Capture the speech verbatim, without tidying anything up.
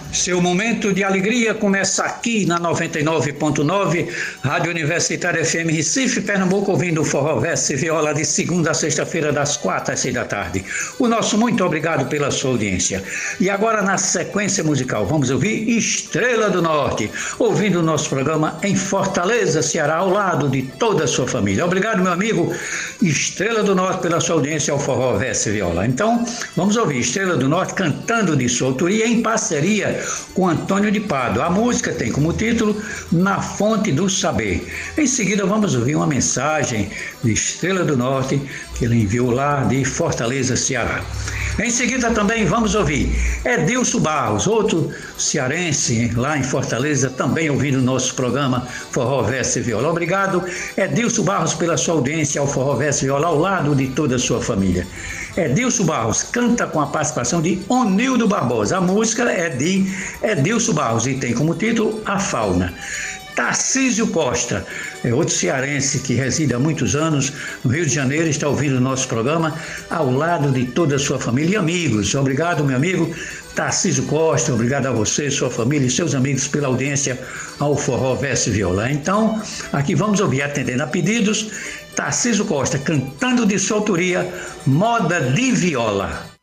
Seu momento de alegria começa aqui na noventa e nove ponto nove, Rádio Universitária F M Recife, Pernambuco, ouvindo o Forró Verso e Viola de segunda a sexta-feira, das quatro às seis da tarde. O nosso muito obrigado pela sua audiência. E agora, na sequência musical, vamos ouvir Estrela do Norte, ouvindo o nosso programa em Fortaleza, Ceará, ao lado de toda a sua família. Obrigado, meu amigo Estrela do Norte, pela sua audiência ao Forró Verso e Viola. Então, vamos ouvir Estrela do Norte cantando de sua autoria em parceria com Antônio de Pádua. A música tem como título Na Fonte do Saber. Em seguida vamos ouvir uma mensagem de Estrela do Norte que ele enviou lá de Fortaleza, Ceará. Em seguida também vamos ouvir Edilson Barros, outro cearense lá em Fortaleza, também ouvindo o nosso programa Forró Verso e Viola. Obrigado, Edilson Barros, pela sua audiência ao Forró Verso e Viola, ao lado de toda a sua família. Edilson Barros canta com a participação de Onildo Barbosa. A música é de Edilson Barros e tem como título A Fauna. Tarcísio Costa, é outro cearense que reside há muitos anos no Rio de Janeiro, está ouvindo o nosso programa ao lado de toda a sua família e amigos. Obrigado, meu amigo Tarcísio Costa, obrigado a você, sua família e seus amigos pela audiência ao Forró Verso e Viola. Então, aqui vamos ouvir, atendendo a pedidos, Tarcísio Costa cantando de sua autoria, Moda de Viola.